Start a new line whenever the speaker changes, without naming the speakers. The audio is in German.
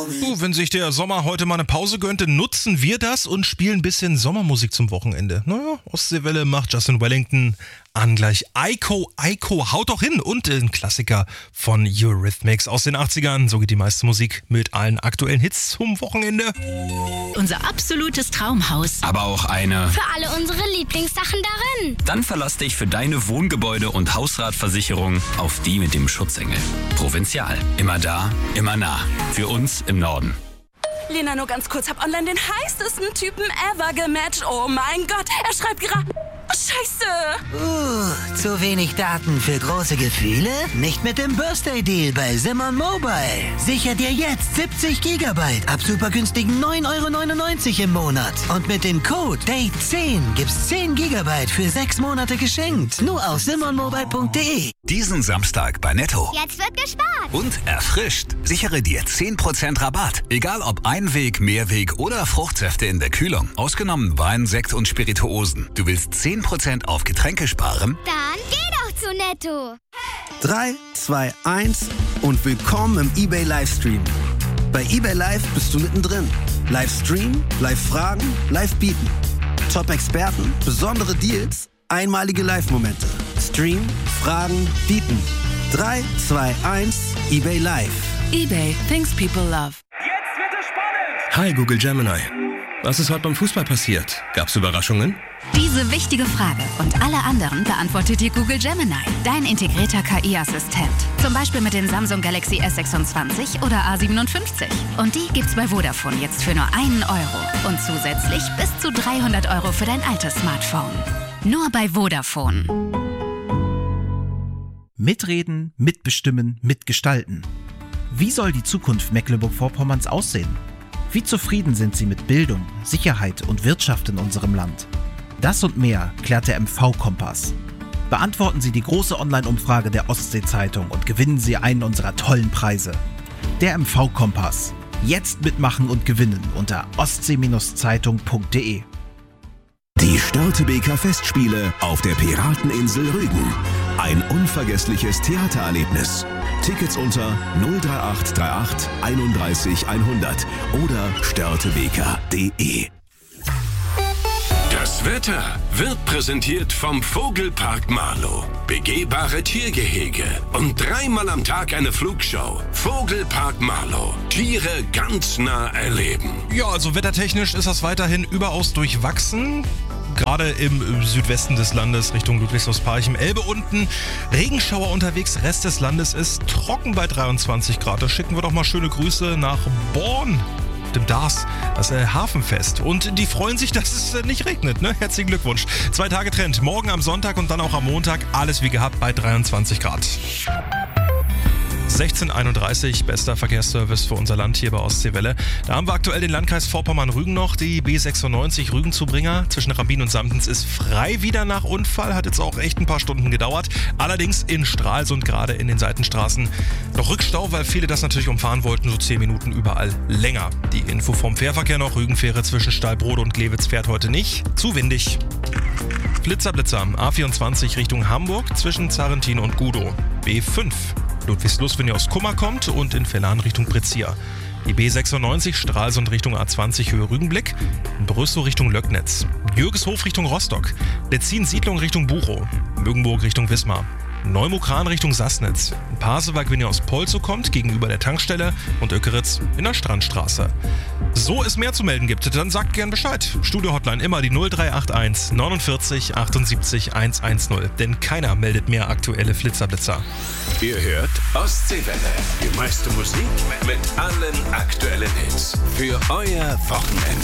Wenn sich der Sommer heute mal eine Pause gönnte, nutzen wir das und spielen ein bisschen Sommermusik zum Wochenende. Naja, Ostseewelle macht Justin Wellington an gleich Aiko, haut doch hin. Und ein Klassiker von Eurythmics aus den 80ern. So geht die meiste Musik mit allen aktuellen Hits zum Wochenende.
Unser absolutes Traumhaus.
Aber auch eine
für alle unsere Lieblingssachen darin.
Dann verlass dich für deine Wohngebäude- und Hausratversicherung auf die mit dem Schutzengel. Provinzial. Immer da, immer nah. Für uns im Norden.
Lena, nur ganz kurz, hab online den heißesten Typen ever gematcht. Oh mein Gott, er schreibt gerade... Scheiße!
Zu wenig Daten für große Gefühle? Nicht mit dem Birthday-Deal bei Simon Mobile. Sicher dir jetzt 70 GB ab super günstigen 9,99 € im Monat. Und mit dem Code DATE10 gibt's 10 GB für 6 Monate geschenkt. Nur auf simonmobile.de.
Diesen Samstag bei Netto.
Jetzt wird gespart.
Und erfrischt. Sichere dir 10% Rabatt. Egal ob Einweg, Mehrweg oder Fruchtsäfte in der Kühlung. Ausgenommen Wein, Sekt und Spirituosen. Du willst 10% auf Getränke sparen?
Dann geh doch zu Netto.
3, 2, 1 und willkommen im eBay Livestream. Bei eBay Live bist du mittendrin. Livestream, Live-Fragen, Live-Bieten. Top-Experten, besondere Deals, einmalige Live-Momente. Stream, Fragen, Bieten. 3, 2, 1, eBay Live.
eBay, things people love.
Jetzt wird es spannend!
Hi Google Gemini. Was ist heute beim Fußball passiert? Gab's Überraschungen?
Diese wichtige Frage und alle anderen beantwortet dir Google Gemini, dein integrierter KI-Assistent. Zum Beispiel mit den Samsung Galaxy S26 oder A57. Und die gibt's bei Vodafone jetzt für nur €1. Und zusätzlich bis zu 300 € für dein altes Smartphone. Nur bei Vodafone.
Mitreden, mitbestimmen, mitgestalten. Wie soll die Zukunft Mecklenburg-Vorpommerns aussehen? Wie zufrieden sind Sie mit Bildung, Sicherheit und Wirtschaft in unserem Land? Das und mehr klärt der MV-Kompass. Beantworten Sie die große Online-Umfrage der Ostsee-Zeitung und gewinnen Sie einen unserer tollen Preise. Der MV-Kompass. Jetzt mitmachen und gewinnen unter ostsee-zeitung.de.
Die Störtebeker Festspiele auf der Pirateninsel Rügen. Ein unvergessliches Theatererlebnis. Tickets unter 03838 31 100 oder störtebeker.de.
Das Wetter wird präsentiert vom Vogelpark Marlow. Begehbare Tiergehege und 3-mal am Tag eine Flugshow. Vogelpark Marlow. Tiere ganz nah erleben.
Ja, also wettertechnisch ist das weiterhin überaus durchwachsen. Gerade im Südwesten des Landes Richtung Ludwigslust-Parchim, Elbe unten. Regenschauer unterwegs, Rest des Landes ist trocken bei 23 Grad. Da schicken wir doch mal schöne Grüße nach Born, dem DARS, das Hafenfest. Und die freuen sich, dass es nicht regnet, ne? Herzlichen Glückwunsch. 2 Tage Trend, morgen am Sonntag und dann auch am Montag. Alles wie gehabt bei 23 Grad. 16:31, bester Verkehrsservice für unser Land hier bei Ostseewelle. Da haben wir aktuell den Landkreis Vorpommern-Rügen noch, die B96 Rügen-Zubringer zwischen Rabin und Samtens ist frei wieder nach Unfall, hat jetzt auch echt ein paar Stunden gedauert. Allerdings in Stralsund gerade in den Seitenstraßen noch Rückstau, weil viele das natürlich umfahren wollten, so 10 Minuten überall länger. Die Info vom Fährverkehr noch, Rügenfähre zwischen Stahlbrode und Glewitz fährt heute nicht, zu windig. Blitzer, A24 Richtung Hamburg zwischen Zarrentin und Gudow. B5 Ludwigslust, wenn ihr aus Kummer kommt und in Vellan Richtung Pritzia. Die B96 Stralsund Richtung A20 Höhe Rügenblick, Brüssow Richtung Löcknitz, Jürgeshof Richtung Rostock, Letzin Siedlung Richtung Buchow, Müggenburg Richtung Wismar, Neumokran Richtung Sassnitz, Pasewalk, wenn ihr aus Polzow kommt, gegenüber der Tankstelle und Öckeritz in der Strandstraße. So es mehr zu melden gibt, dann sagt gern Bescheid. Studio-Hotline immer die 0381 49 78 110, denn keiner meldet mehr aktuelle Flitzer.
Ihr hört Ostseewelle, die meiste Musik mit allen aktuellen Hits für euer Wochenende.